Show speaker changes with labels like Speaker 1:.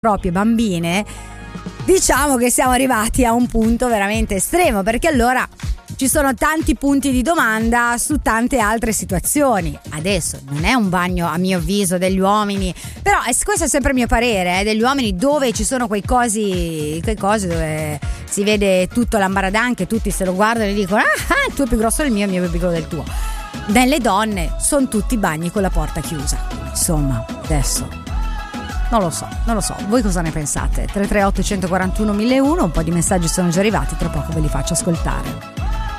Speaker 1: proprie bambine, diciamo che siamo arrivati a un punto veramente estremo, perché allora ci sono tanti punti di domanda su tante altre situazioni. Adesso non è un bagno, a mio avviso, degli uomini, però questo è sempre il mio parere, degli uomini dove ci sono quei cosi dove si vede tutto l'ambaradan, che tutti se lo guardano e dicono il tuo è più grosso del mio, il mio è più piccolo del tuo. Nelle donne sono tutti bagni con la porta chiusa. Insomma, adesso non lo so. Voi cosa ne pensate? 338 141 1001, un po' di messaggi sono già arrivati, tra poco ve li faccio ascoltare.